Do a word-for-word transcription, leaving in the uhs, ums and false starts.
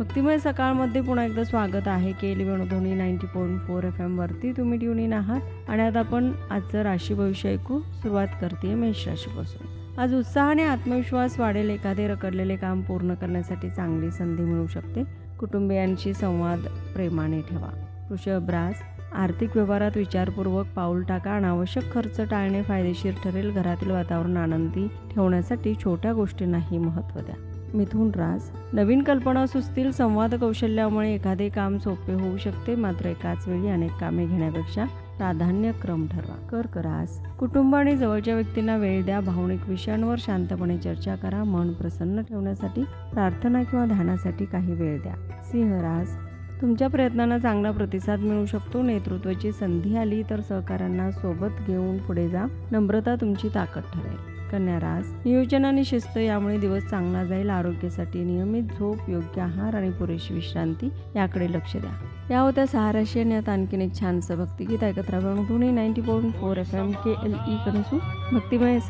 भक्तिमय सकाळमध्ये पुन्हा एकदा स्वागत आहे. केली Venudhwani ninety point four F M वरती तुम्ही ट्यून इन आहात आणि आता आपण आजचं राशी भविष्य ऐकू. सुरुवात करते मेष राशीपासून. आज उत्साहाने आत्मविश्वास वाढेल. एखादे रखडलेले काम पूर्ण करण्यासाठी चांगली संधी मिळू शकते. कुटुंबियांशी संवाद प्रेमाने ठेवा. वृषभ रास. आर्थिक व्यवहारात विचारपूर्वक पाऊल टाका. अनावश्यक खर्च टाळणे फायदेशीर ठरेल. घरातील वातावरण आनंदी ठेवण्यासाठी छोट्या गोष्टींनाही महत्त्व द्या. मिथुन रास. नवीन कल्पना सुचतील. संवाद कौशल्यामुळे एखादे काम सोपे होऊ शकते. मात्र एकाच वेळी अनेक कामे घेण्यापेक्षा प्राधान्यक्रम ठरवा. कर्क रास. कुटुंब आणि जवळच्या व्यक्तींना वेळ द्या. भावनिक विषयांवर शांतपणे चर्चा करा. मन प्रसन्न ठेवण्यासाठी प्रार्थना किंवा ध्यानासाठी काही वेळ द्या. सिंह रास. तुमच्या प्रयत्नांना चांगला प्रतिसाद मिळू शकतो. नेतृत्वाची संधी आली तर सहकाऱ्यांना सोबत घेऊन पुढे जा. नम्रता तुमची ताकद ठरेल. कन्या रास. नियोजन आणि शिस्त यामुळे दिवस चांगला जाईल. आरोग्यासाठी नियमित झोप, योग्य आहार आणि पुरेशी विश्रांती याकडे लक्ष द्या. या होत्या सहा राशी आणि आता आणखीन एक छानसं भक्तिगीत ऐकत राहा. Venudhwani ninety point four F M के एल ई कनसू भक्तिमय